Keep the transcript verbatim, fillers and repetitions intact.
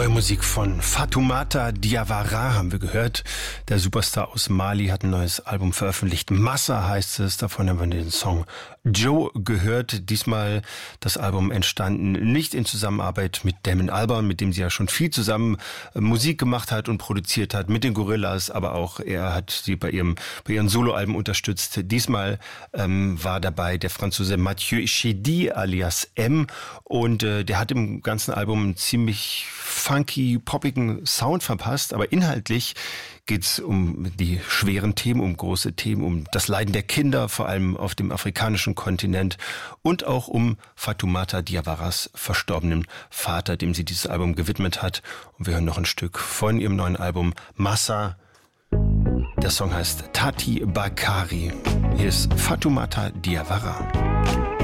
Neue Musik von Fatoumata Diawara haben wir gehört. Der Superstar aus Mali hat ein neues Album veröffentlicht. Massa heißt es. Davon haben wir den Song Joe gehört. Diesmal das Album entstanden nicht in Zusammenarbeit mit Damon Albarn, mit dem sie ja schon viel zusammen Musik gemacht hat und produziert hat, mit den Gorillas, aber auch er hat sie bei ihrem bei ihren Soloalben unterstützt. Diesmal ähm, war dabei der Franzose Mathieu Chédid alias M und äh, der hat im ganzen Album einen ziemlich funky, poppigen Sound verpasst, aber inhaltlich geht's um die schweren Themen, um große Themen, um das Leiden der Kinder, vor allem auf dem afrikanischen Kontinent und auch um Fatoumata Diawaras verstorbenen Vater, dem sie dieses Album gewidmet hat. Und wir hören noch ein Stück von ihrem neuen Album Massa. Der Song heißt Tati Bakari. Hier ist Fatoumata Diawara.